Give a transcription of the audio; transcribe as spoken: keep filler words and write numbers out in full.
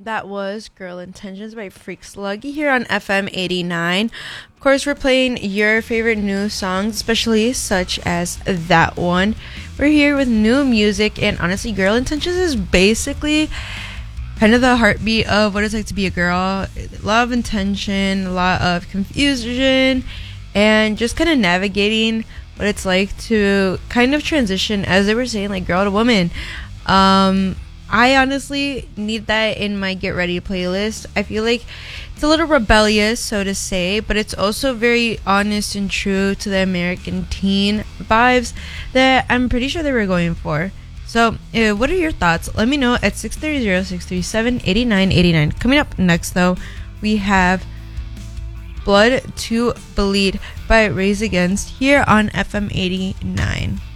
That was Girl Intentions by Freak Sluggy here on F M eighty-nine. Of course, we're playing your favorite new songs, especially such as that one. We're here with new music, and honestly, Girl Intentions is basically kind of the heartbeat of what it's like to be a girl. A lot of intention, a lot of confusion, and just kind of navigating what it's like to kind of transition, as they were saying, like girl to woman. Um, I honestly need that in my Get Ready playlist. I feel like it's a little rebellious, so to say, but it's also very honest and true to the American teen vibes that I'm pretty sure they were going for. So, uh, what are your thoughts? Let me know at six three zero, six three seven, eight nine eight nine. Coming up next, though, we have Blood to Bleed by Rage Against here on F M eighty-nine.